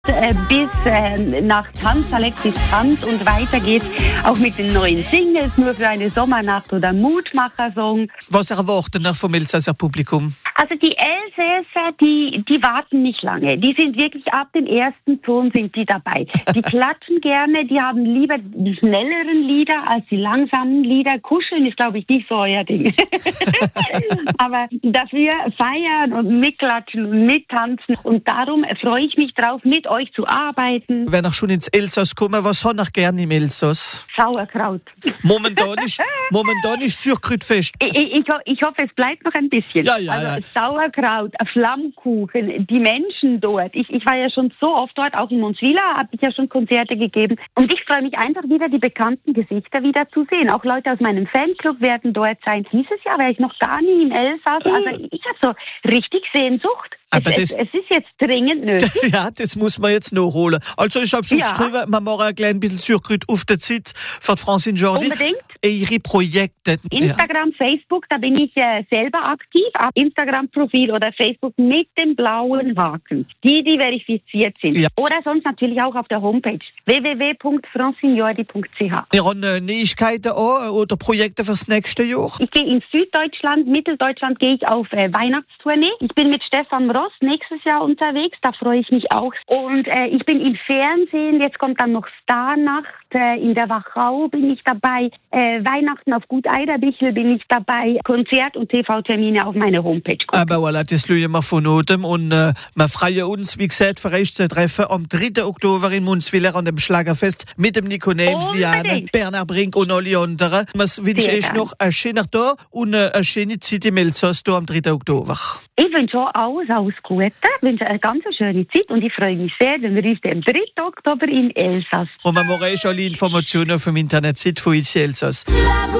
Bis nach Tanz, Alexis Tanz und weiter geht's auch mit den neuen Singles, nur für eine Sommernacht oder Mutmacher-Song. Was erwarten Sie vom Elsässer Publikum? Also die Elsässer, die warten nicht lange. Die sind wirklich ab dem ersten Ton sind die dabei. Die klatschen gerne, die haben lieber die schnelleren Lieder als die langsamen Lieder. Kuscheln ist, glaube ich, nicht so euer Ding. Aber dafür feiern und mitklatschen und mittanzen. Und darum freue ich mich drauf, mit euch zu arbeiten. Wenn ich schon ins Elsass komme, was habe ich gerne im Elsass? Sauerkraut. Momentan ist Surkrütfest. Ich hoffe, es bleibt noch ein bisschen. Ja. Sauerkraut, Flammkuchen, die Menschen dort. Ich war ja schon so oft dort, auch in Monswiller habe ich ja schon Konzerte gegeben. Und ich freue mich einfach wieder, die bekannten Gesichter wieder zu sehen. Auch Leute aus meinem Fanclub werden dort sein. Dieses Jahr war ich noch gar nie im Elsass. Also ich habe so richtig Sehnsucht. Aber es ist jetzt dringend nötig. Ja, das muss man jetzt nachholen. Also ich habe so geschrieben, wir machen ein klein bisschen Surkrüt auf der Zeit für Francine Jordi. Unbedingt. Ihre Projekte. Instagram, Facebook, da bin ich selber aktiv. Instagram-Profil oder Facebook mit dem blauen Haken. Die verifiziert sind. Ja. Oder sonst natürlich auch auf der Homepage www.francinejordi.ch. Wir haben Neuigkeiten auch oder Projekte fürs nächste Jahr? Ich gehe in Süddeutschland, Mitteldeutschland gehe ich auf Weihnachtstournee. Ich bin mit Stefan Ross nächstes Jahr unterwegs, da freue ich mich auch. Und ich bin im Fernsehen, jetzt kommt dann noch Starnacht, in der Wachau bin ich dabei, Weihnachten auf Gut Eiderbichel bin ich dabei, Konzert- und TV-Termine auf meiner Homepage gucken. Aber voilà, das schauen wir von Notem und wir freuen uns, wie gesagt, für euch zu treffen am 3. Oktober in Monswiller an dem Schlagerfest mit dem Nico Nems, Liane, Bernhard Brink und alle anderen. Wir wünschen euch noch einen schönen Tag und eine schöne Zeit im Elsass am 3. Oktober. Ich wünsche auch alles Gute, wünsche eine ganz schöne Zeit und ich freue mich sehr, wenn wir uns am 3. Oktober in Elsass. Und wir machen alle Informationen vom Internet von ICI Elsass.